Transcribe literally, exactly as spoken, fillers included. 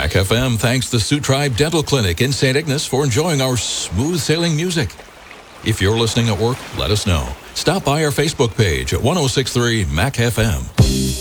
Mac F M thanks the Sioux Tribe Dental Clinic in Saint Ignace for enjoying our smooth sailing music. If you're listening at work, let us know. Stop by our Facebook page at ten sixty-three Mac F M.